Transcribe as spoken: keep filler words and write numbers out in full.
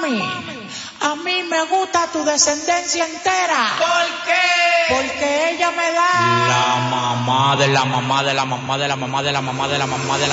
Mami, a mí me gusta tu descendencia entera. ¿Por qué? Porque ella me da la mamá de la mamá de la mamá de la mamá de la mamá de la mamá de la